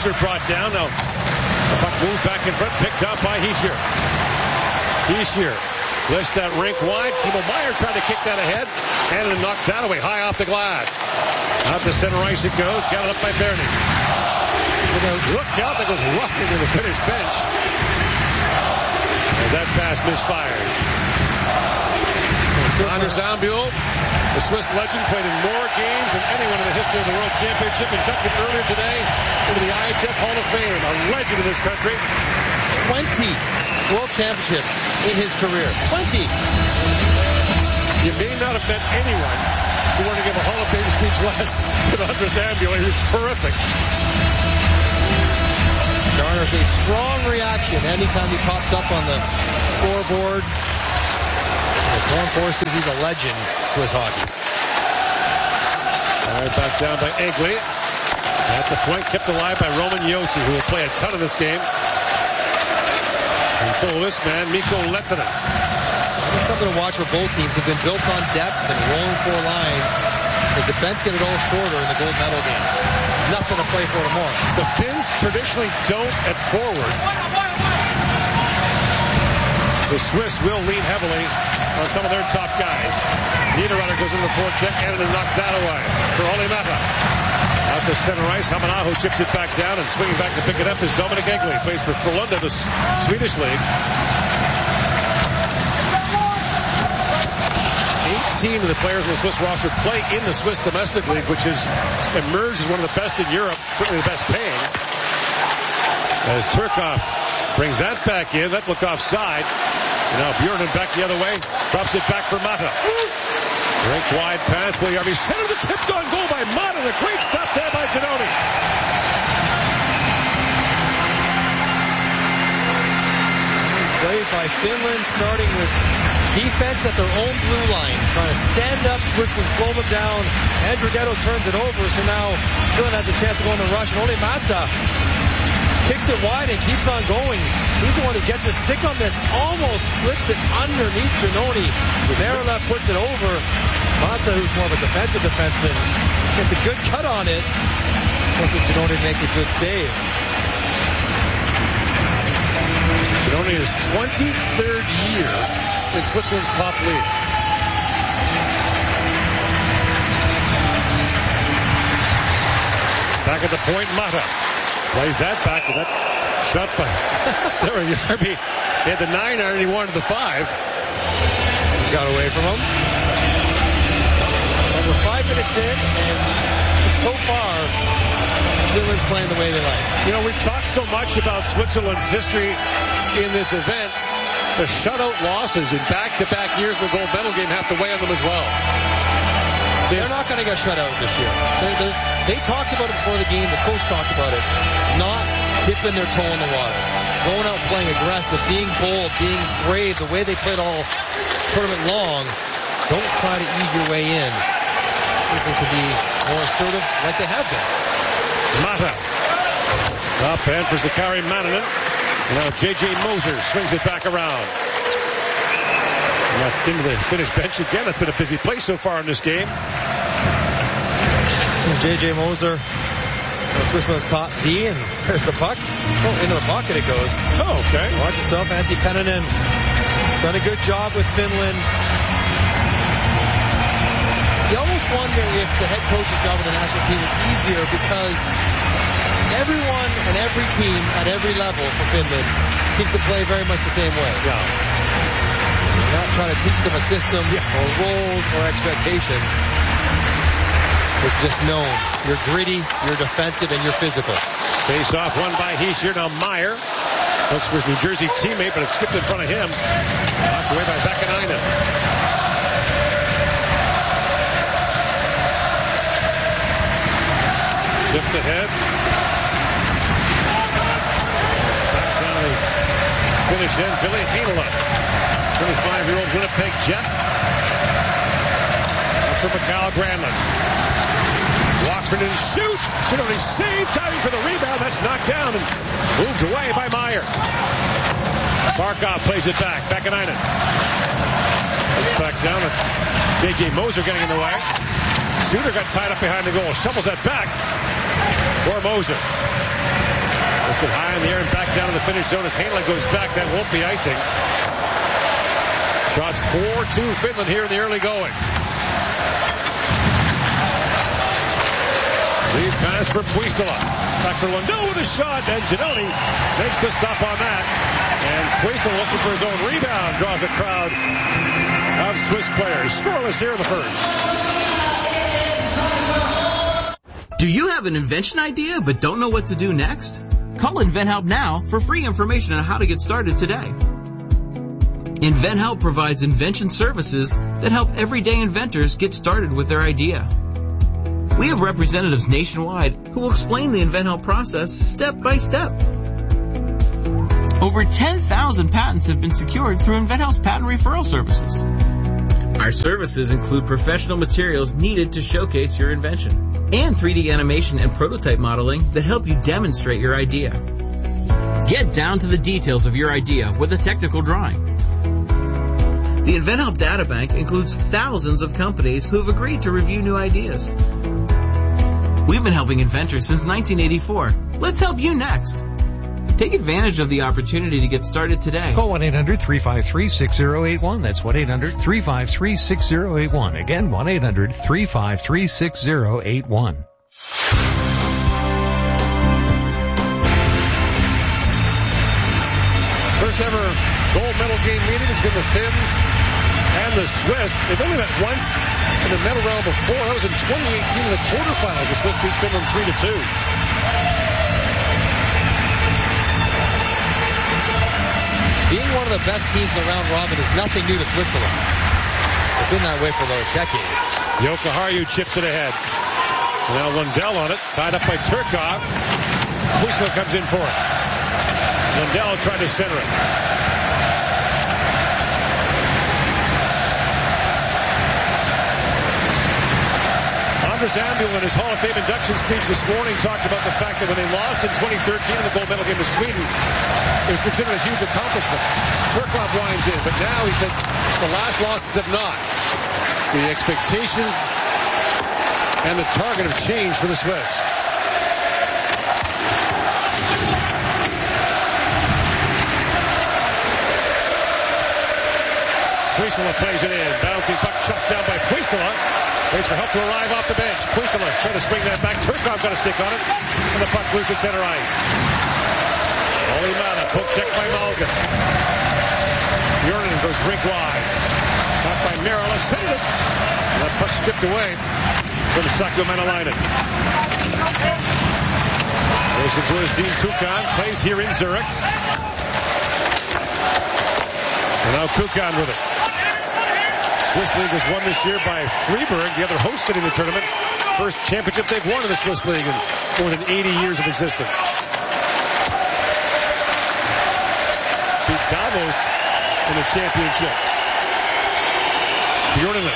Moser brought down. Now the puck moved back in front, picked up by Hischier. Hischier lifts that rink wide. Timo Meier tried to kick that ahead. And it knocks that away high off the glass. Out to center ice it goes. Got it up by Bernie. Look out, that goes right into the Finnish bench. As that pass misfired. Anders Ambul, the Swiss legend, played in more games than anyone in the history of the World Championship. Inducted earlier today into the IHF Hall of Fame. A legend in this country. 20 World Championships in his career. 20. You may not have met anyone who wanted to give a Hall of Fame speech less than Anders Ambul. He was terrific. Garners a strong reaction anytime he pops up on the scoreboard. The Foreign Forces, he's a legend, Swiss hockey. All right, back down by Egli. At the point, kept alive by Roman Josi, who will play a ton of this game. And so will this man, Mikko Lehtonen. It's something to watch for both teams. Have been built on depth and rolling four lines. The defense get it all shorter in the gold medal game. Nothing to play for tomorrow. The Finns traditionally don't at forward. The Swiss will lean heavily on some of their top guys. Niederreiter goes into the forecheck and knocks that away for Olli Määttä. Out to center ice, Hamanaho chips it back down, and swinging back to pick it up is Dominic Egli. Plays for Frölunda, the Swedish league. 18 of the players in the Swiss roster play in the Swiss domestic league, which has emerged as one of the best in Europe, certainly the best paying. As Turkov brings that back in, that looked offside. And now Bjornen back the other way, drops it back for Määttä. Great wide pass, Puljujärvi center the tipped on goal by Määttä. A great stop there by Janoni. Played by Finland, starting with defense at their own blue line, trying to stand up, Switzerland slow them down. Andrew Ghetto turns it over, so now Finland has a chance to go in the rush, and Olli Määttä kicks it wide and keeps on going. He's the one who gets his stick on this, almost slips it underneath Janoni. Merila puts it over. Määttä, who's more of a defensive defenseman, gets a good cut on it. Forces Janoni to make a good save. Janoni is 23rd year in Switzerland's top league. Back at the point, Määttä plays that back with that shot by Puljujärvi. He had the 9-iron, he wanted the 5. Got away from him. Over 5 minutes in, and so far, Finland's playing the way they like. You know, we've talked so much about Switzerland's history in this event. The shutout losses in back-to-back years in the gold medal game have to weigh on them as well. They're not going to get shut out this year. They talked about it before the game. The coach talked about it. Not dipping their toe in the water. Going out playing aggressive, being bold, being brave, the way they played all tournament long. Don't try to ease your way in. People can be more assertive like they have been. Määttä. Up and for Sakari Manninen. Now J.J. Moser swings it back around. And that's into the Finnish bench again. That's been a busy play so far in this game. J.J. Moser, Switzerland's top D, and there's the puck. Oh, into the pocket it goes. Oh, okay. Watch yourself, Antti Pennanen. Done a good job with Finland. You almost wonder if the head coach's job with the national team is easier because everyone and every team at every level for Finland seems to play very much the same way. Yeah. You're not trying to teach them a system or roles or expectations. It's just known. You're gritty, you're defensive, and you're physical. Face off one by Hischier. Now Meier looks for his New Jersey teammate, but it skipped in front of him. Knocked away by Vakanainen. Chipped ahead. It's back down the finish end. Billy Heinola, 25-year-old Winnipeg Jet. Up for Mikael Granlund. Walks for and shoots. Should only save. Diving for the rebound. That's knocked down and moved away by Meier. Barkov plays it back. Vakanainen. It's back down. It's J.J. Moser getting in the way. Suter got tied up behind the goal. Shovels that back for Moser. Puts it high in the air and back down to the finish zone as Heinola goes back. That won't be icing. Shots 4-2 Finland here in the early going. Lead pass for Puistola. Back for Lundell with a shot, and Giannoni makes the stop on that. And Puistola looking for his own rebound. Draws a crowd of Swiss players. Scoreless here in the first. Do you have an invention idea but don't know what to do next? Call InventHelp now for free information on how to get started today. InventHelp provides invention services that help everyday inventors get started with their idea. We have representatives nationwide who will explain the InventHelp process step by step. Over 10,000 patents have been secured through InventHelp's patent referral services. Our services include professional materials needed to showcase your invention and 3D animation and prototype modeling that help you demonstrate your idea. Get down to the details of your idea with a technical drawing. The InventHelp Databank includes thousands of companies who have agreed to review new ideas. We've been helping inventors since 1984. Let's help you next. Take advantage of the opportunity to get started today. Call 1-800-353-6081. That's 1-800-353-6081. Again, 1-800-353-6081. First ever gold medal game meeting between the Finns and the Swiss. They've only met once in the medal round before. That was in 2018 in the quarterfinals. The Swiss beat Finland 3-2. Being one of the best teams in the round robin is nothing new to Switzerland. They've been that way for about a decade. Jokiharju chips it ahead. Now Lundell on it, tied up by Turkov. Puistola comes in for it. Lundell tried to center it. Andres Ambul in his Hall of Fame induction speech this morning talked about the fact that when they lost in 2013 in the gold medal game to Sweden, it was considered a huge accomplishment. Turkov winds in, but now he said the last losses have not. The expectations and the target have changed for the Swiss. Puistola plays it in. Bouncing puck chopped down by Puistola. Waits for help to arrive off the bench. Puistola trying to swing that back. Turkov got a stick on it. And the puck's loose at center ice. Olimata, poke check by Malgin. Bjornen goes rink wide. Caught by Mirala, sent it. And that puck skipped away from Saku Manalainen. Goes into his Dean Kukan. Plays here in Zurich. And now Kukan with it. Swiss League was won this year by Freiburg, the other host in the tournament. First championship they've won in the Swiss League in more than 80 years of existence. Beat Davos in the championship. Bjornen.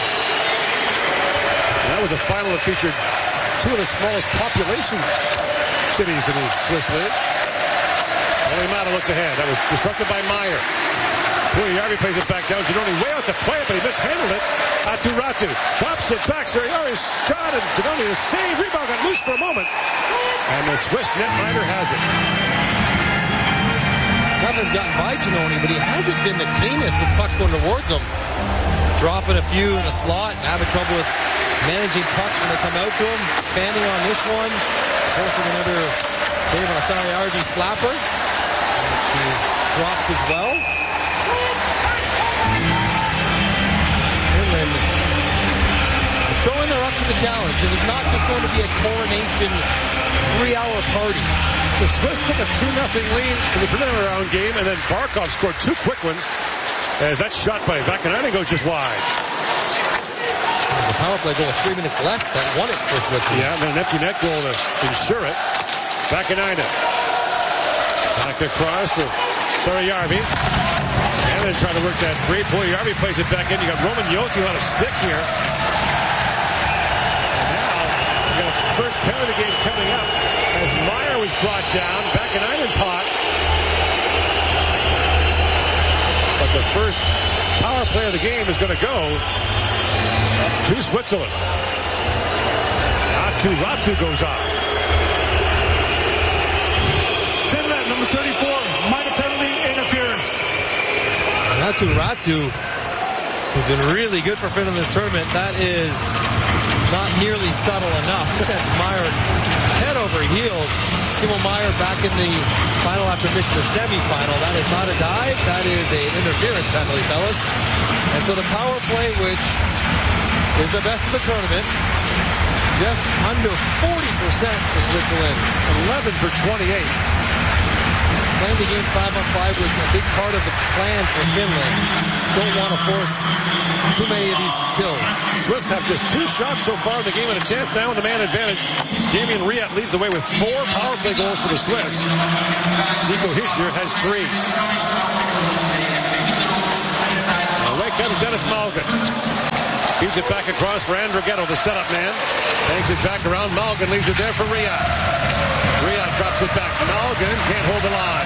That was a final that featured two of the smallest population cities in the Swiss League. Olimata looks ahead. That was disrupted by Meyer. Puljujärvi plays it back down. Giannoni way out to play it, but he mishandled it. Aatu Räty pops it back. Puljujärvi's shot, and Giannoni the save. Rebound got loose for a moment. And the Swiss netminder has it. Nothing's gotten by Giannoni, but he hasn't been the cleanest with pucks going towards him. Dropping a few in the slot and having trouble with managing pucks when they come out to him. Fanning on this one. Forcing another save on a Puljujärvi slapper. He drops as well. Finland showing they're up to the challenge. This is not just going to be a coronation 3-hour party. The Swiss took a 2-0 lead in the preliminary round game, and then Barkov scored two quick ones as that shot by Vakanainen goes just wide. The power play goal with 3 minutes left that won it for Switzerland. Yeah, and then an empty net goal to ensure it. Vakanainen. Back across to Puljujärvi. And then trying to work that free. Puljujärvi plays it back in. You got Roman Josi on a stick here. And now, we got a first penalty game coming up as Meyer was brought down. Vakanainen's hot. But the first power play of the game is going to go to Switzerland. Aatu Räty goes off. 34, minor penalty, interference. Natsu Ratu, who's been really good for Finland in this tournament, that is not nearly subtle enough. He sends Meyer head over heels. Timo Meyer back in the final after missing the semifinal. That is not a dive. That is an interference penalty, fellas. And so the power play, which is the best in the tournament, just under 40% for Switzerland. 11 for 28. Playing the game 5-on-5 was a big part of the plan for Finland. Don't want to force too many of these kills. Swiss have just 2 shots so far in the game and a chance now in the man advantage. Damian Riat leads the way with 4 power play goals for the Swiss. Nico Hischier has 3. Away comes Dennis Malgin. Feeds it back across for Andrighetto, the setup man. Banks it back around. Malgin leaves it there for Riat. Riat drops it back. Malgin can't hold the line.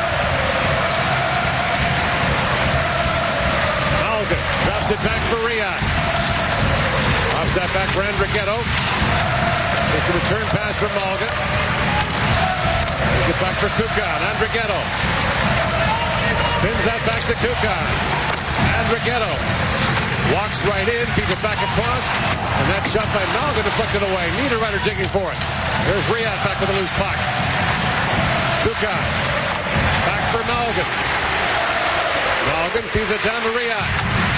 Malgin drops it back for Riat. Drops that back for Andrighetto. It's a return pass from Malgin. Gives it back for Kukan. Andrighetto. Spins that back to Kukan. Andrighetto. Walks right in, feeds it back across, and that shot by Malgin deflected away. Niederreiter digging for it. There's Riat back with a loose puck. Kukan. Back for Malgin. Malgin feeds it down to Riat.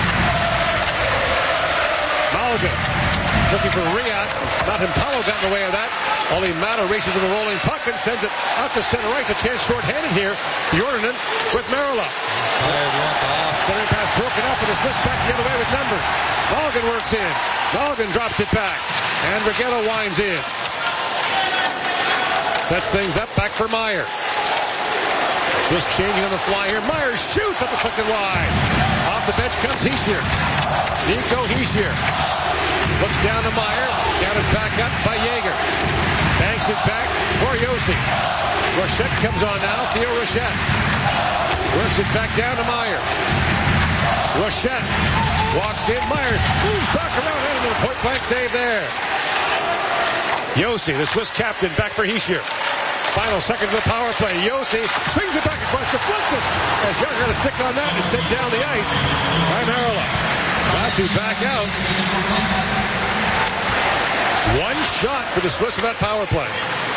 Malgin looking for Riat. Nahimpalo got in the way of that. Olli Maatta races with a rolling puck and sends it out to center ice. A chance short-handed here. Jordanen with Merila. Center pass broken up and a Swiss back the other way with numbers. Malgin works in. Malgin drops it back. Andrighetto winds in. Sets things up back for Meyer. Swiss changing on the fly here. Meyer shoots up the fucking wide. Off the bench comes Hischier. Nico Hischier. Looks down to Meyer. Down and back up by Jaeger. Banks it back for Josi. Rochette comes on now. Theo Rochette. Works it back down to Meyer. Rochette walks in. Meyer moves back around and a point blank save there. Josi, the Swiss captain, back for Hischier. Final second of the power play. Josi swings it back across, deflected. As Young got a stick on that and sent down the ice by Merila. Ratu back out. 1 shot for the Swiss in that power play.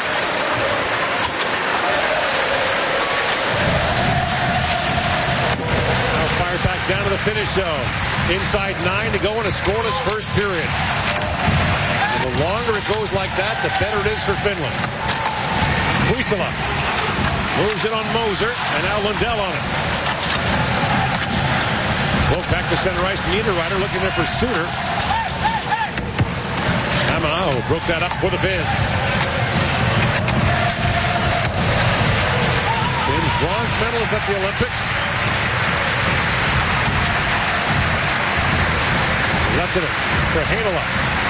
Now fired back down to the finish zone. Inside 9 to go in a scoreless first period. And the longer it goes like that, the better it is for Finland. Huitala moves it on Moser, and now Lundell on it. Well, back to center ice. Niederreiter looking there for Suter. Amao broke that up for the Finns. Finns bronze medalist at the Olympics. Left it for Heinola.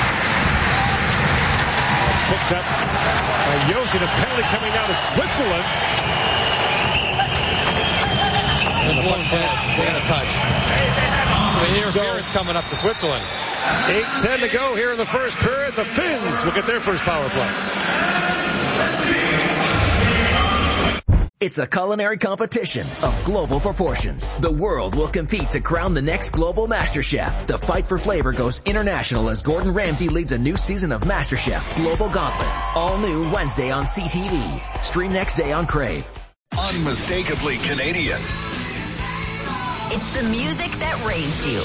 Picked up by Josi. The penalty coming out of Switzerland. And the one had a touch. The interference coming up to Switzerland. 8:10 to go here in the first period. The Finns will get their first power play. It's a culinary competition of global proportions. The world will compete to crown the next global Master Chef. The fight for flavor goes international as Gordon Ramsay leads a new season of Master Chef Global Gauntlet. All new Wednesday on CTV. Stream next day on Crave. Unmistakably Canadian. It's the music that raised you.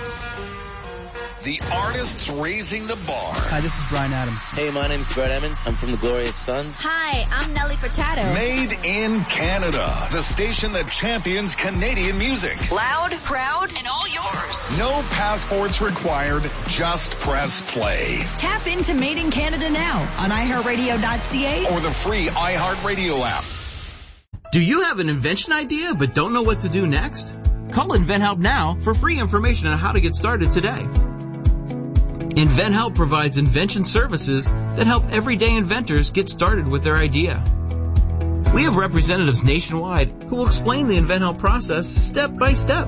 The artists raising the bar. Hi, this is Bryan Adams. Hey, my name's Brett Emmons. I'm from the Glorious Sons. Hi, I'm Nelly Furtado. Made in Canada. The station that champions Canadian music. Loud, proud, and all yours. No passports required. Just press play. Tap into Made in Canada now on iHeartRadio.ca or the free iHeartRadio app. Do you have an invention idea but don't know what to do next? Call InventHelp now for free information on how to get started today. InventHelp provides invention services that help everyday inventors get started with their idea. We have representatives nationwide who will explain the InventHelp process step by step.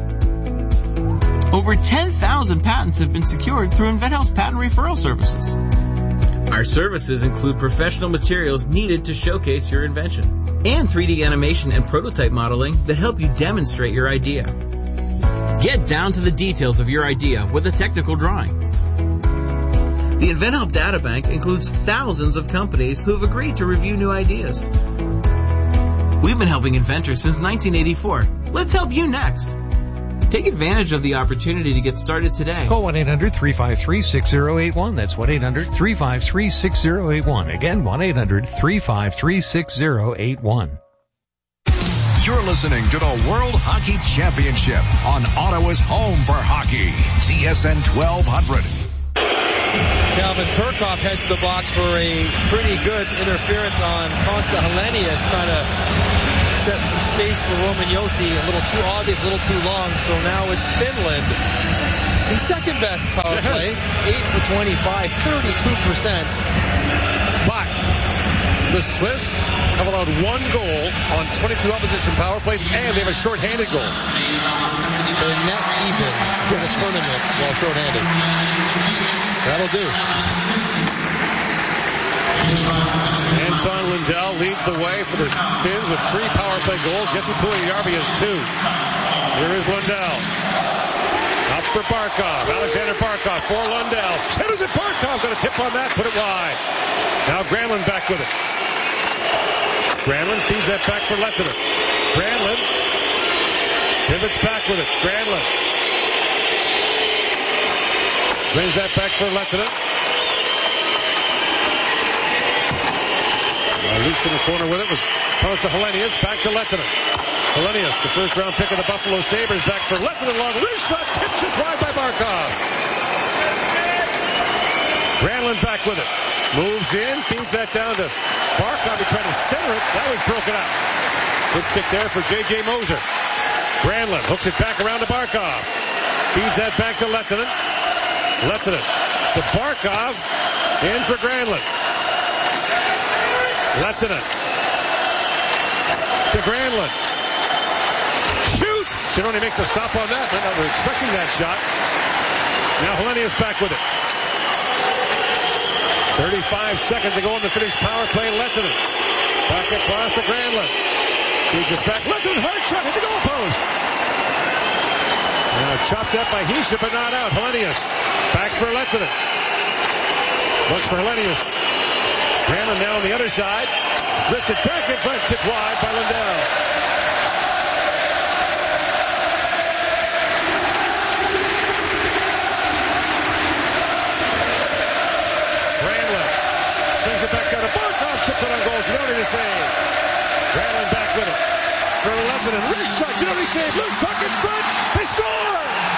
Over 10,000 patents have been secured through InventHelp's patent referral services. Our services include professional materials needed to showcase your invention and 3D animation and prototype modeling that help you demonstrate your idea. Get down to the details of your idea with a technical drawing. The InventHelp Databank includes thousands of companies who have agreed to review new ideas. We've been helping inventors since 1984. Let's help you next. Take advantage of the opportunity to get started today. Call 1-800-353-6081. That's 1-800-353-6081. Again, 1-800-353-6081. You're listening to the World Hockey Championship on Ottawa's home for hockey, TSN 1200. Calvin Turcoff heads to the box for a pretty good interference on Consta Helenius, trying to set some space for Roman Josi. A little too obvious, a little too long. So now it's Finland. The second best power play, 8 for 25, 32%. But the Swiss have allowed 1 goal on 22 opposition power plays, and they have a shorthanded goal. They're net even for this tournament while shorthanded. That'll do. Anton Lundell leads the way for the Finns with 3 power play goals. Jesse Puljujärvi has 2. Here is Lundell. Out for Barkov. Alexander Barkov for Lundell. Centers it. Barkov got a tip on that. Put it wide. Now Granlund back with it. Granlund feeds that back for Lehtinen. Granlund pivots back with it. Granlund brings that back for Lehtinen. Loose in the corner with it was Ponsa Helenius. Back to Lehtinen. Helenius, the first round pick of the Buffalo Sabres, back for Lehtinen. Long wrist shot, tipped just wide by Barkov. Granlund back with it. Moves in, feeds that down to Barkov. He tried to center it. That was broken up. Good stick there for J.J. Moser. Granlund hooks it back around to Barkov. Feeds that back to Lehtinen. Lehtinen to Barkov. In for Granlund. Lehtinen to Granlund. Shoot! Gironi makes the stop on that. They were expecting that shot. Now Helenius back with it. 35 seconds to go in the Finnish power play. Lehtinen back across to Granlund. Feeds us back. Lehtinen, hard shot, hit the goal post. Now chopped up by Hischier, but not out. Helenius back for Lehtinen. Looks for Helenius. Granlund now on the other side. Lifted back in front, tipped wide by Lundell. Granlund swings it back down to Barkov, chips it on goal. Gironi to save. Granlund back with it. For Lehtinen, wrist shot, Gironi save. Loose puck in front. They score!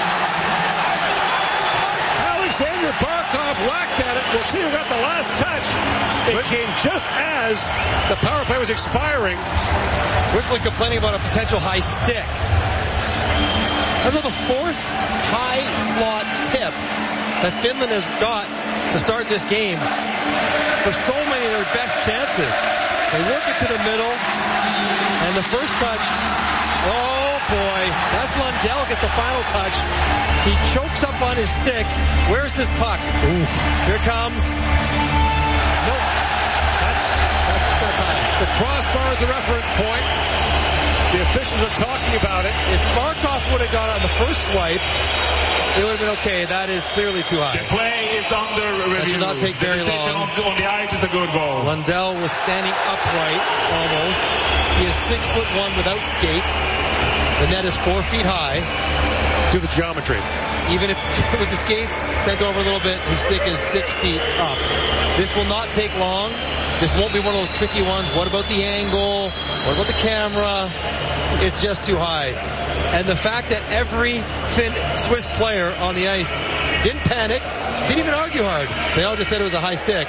Alexander Barkov whacked at it. We'll see who got the last touch. It came just as the power play was expiring. Switzerland complaining about a potential high stick. That's the 4th high slot tip that Finland has got to start this game. For so many of their best chances. They work it to the middle, and the first touch, oh boy, that's Lundell gets the final touch. He chokes up on his stick. Where's this puck? Oof. Here comes. Nope. That's high. The crossbar is the reference point. The officials are talking about it. If Barkov would have got on the first swipe, it would have been okay. That is clearly too high. The play is under review. That should not take very long. On the ice is a good goal. Lundell was standing upright almost. He is 6'1" without skates. The net is 4 feet high. Do the geometry. Even if with the skates bent over a little bit, his stick is 6 feet up. This will not take long. This won't be one of those tricky ones. What about the angle? What about the camera? It's just too high. And the fact that every Swiss player on the ice didn't panic, didn't even argue hard. They all just said it was a high stick.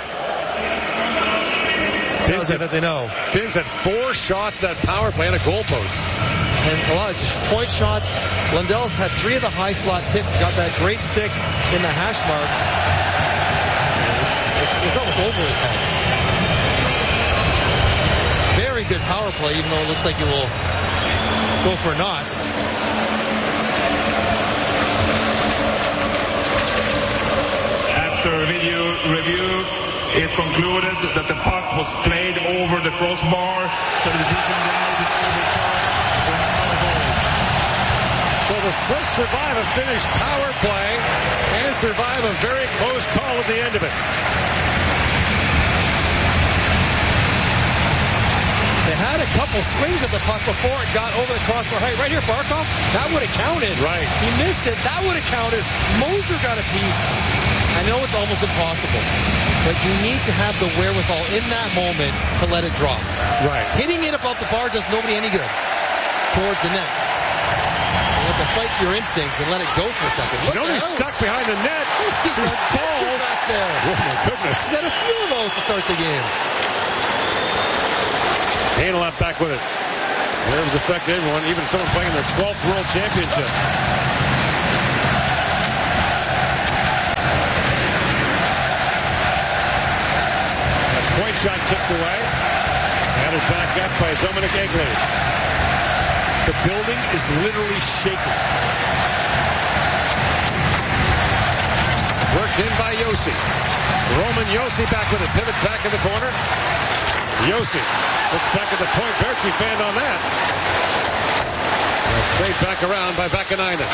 Tells you that they know. Finns had 4 shots that power play and a goal post. And a lot of just point shots. Lundell's had 3 of the high slot tips. He's got that great stick in the hash marks. It's almost over his head. Very good power play, even though it looks like it will go for a knot. After video review, it concluded that the puck was played over the crossbar, so the decision now is overturned for another goal. So the Swiss survive a Finnish power play and survive a very close call at the end of it. They had a couple swings at the puck before it got over the crossbar. Hey, right here, Barkov, that would have counted. Right. He missed it. That would have counted. Moser got a piece. I know it's almost impossible, but you need to have the wherewithal in that moment to let it drop. Right. Hitting it above the bar does nobody any good towards the net. You have to fight your instincts and let it go for a second. He's stuck behind the net. He's got balls back there. Oh, my goodness. He's got a few of those to start the game. Hainalap back with it. Nerves affect everyone, even someone playing their 12th World Championship. A point shot kicked away. And is back up by Dominic Egley. The building is literally shaking. Worked in by Josi. Roman Josi back with it. Pivots back in the corner. Josi looks back at the point. Berchi fanned on that. Played back around by Vakanainen.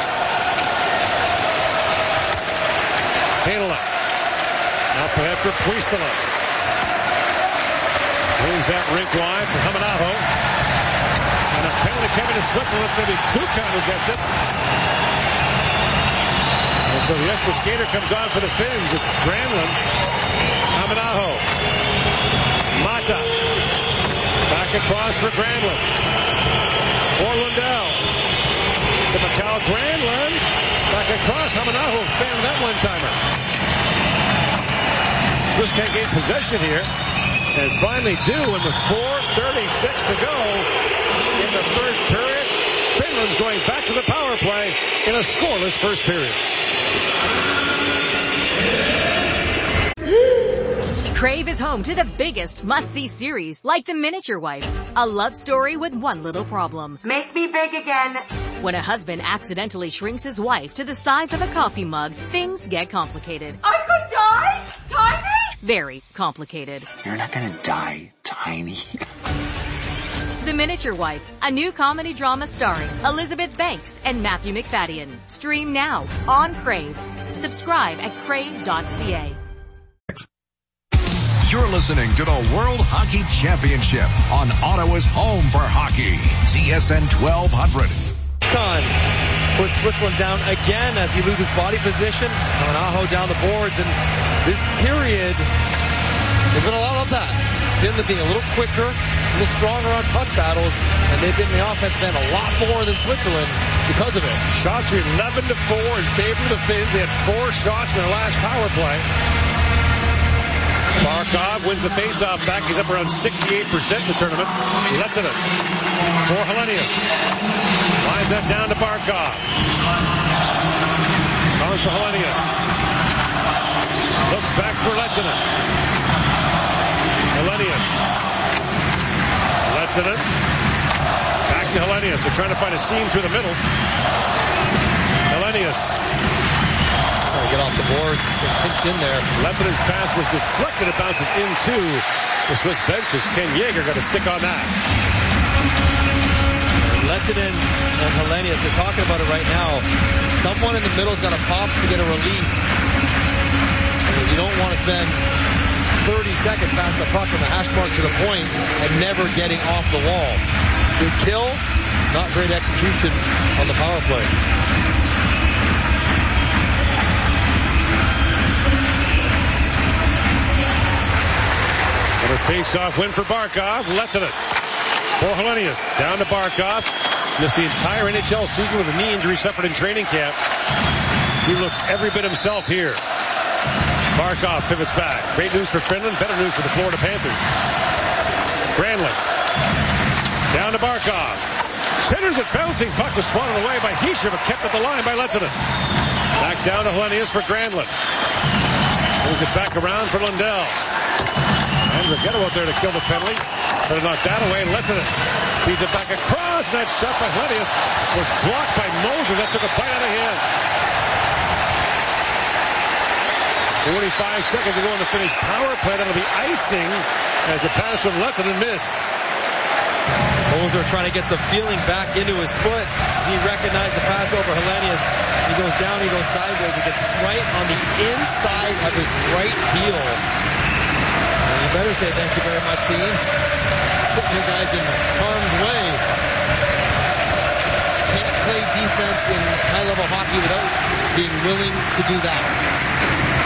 Hainalap. Up ahead for Puistila. Moves that rink wide for Hamanaho. And a penalty coming to Switzerland. It's going to be Kukan who gets it. And so the extra skater comes on for the Finns. It's Granlund. Hamanaho. Mata. Back across for Granlund. For Lundell. To Mikhail Granlund. Back across. Hamanaho fanned that one-timer. Swiss can't gain possession here. And finally do in the 4:36 to go in the first period. Finland's going back to the power play in a scoreless first period. Crave is home to the biggest must-see series, like The Miniature Wife, a love story with one little problem. Make me big again. When a husband accidentally shrinks his wife to the size of a coffee mug, things get complicated. I could die? Tiny? Very complicated. You're not gonna die, Tiny. The Miniature Wife, a new comedy drama starring Elizabeth Banks and Matthew McFadden. Stream now on Crave. Subscribe at crave.ca. You're listening to the World Hockey Championship on Ottawa's home for hockey, TSN 1200. Son puts Switzerland down again as he loses body position. Hamanaho down the boards, and this period, there's been a lot of that. Finland being a little quicker, a little stronger on puck battles, and they've been in the offense then a lot more than Switzerland because of it. Shots are 11-4 in favor of the Finns. They had 4 shots in their last power play. Barkov wins the faceoff back. He's up around 68% in the tournament. Lehtinen for Helenius. Lines that down to Barkov. Comes to Helenius. Looks back for Lehtinen. Helenius. Lehtinen. Back to Helenius. They're trying to find a seam through the middle. Helenius. Get off the boards, pinched in there. Lettinen's pass was deflected. It bounces into the Swiss benches. Ken Yeager got a stick on that. Lehtinen and Helenius, they're talking about it right now. Someone in the middle's got to pop to get a release. Because you don't want to spend 30 seconds past the puck from the hash mark to the point and never getting off the wall. Good kill, not great execution on the power play. Another face-off win for Barkov. Lehtinen for Helenius. Down to Barkov. Missed the entire NHL season with a knee injury suffered in training camp. He looks every bit himself here. Barkov pivots back. Great news for Finland. Better news for the Florida Panthers. Granlund. Down to Barkov. Centers it. Bouncing puck was swatted away by Hischier, but kept at the line by Lehtinen. Back down to Helenius for Granlund. Moves it back around for Lundell. And Rigetto out there to kill the penalty. Better knock that away. Lehtinen feeds it back across. That shot by Helenius was blocked by Moser. That took a bite out of him. 45 seconds to go in the Finnish power play. That'll be icing as the pass from Lehtonen missed. Moser trying to get some feeling back into his foot. He recognized the pass over Helenius. He goes down, he goes sideways. He gets right on the inside of his right heel. And you better say thank you very much, Dean. Putting your guys in harm's way. Can't play defense in high-level hockey without being willing to do that.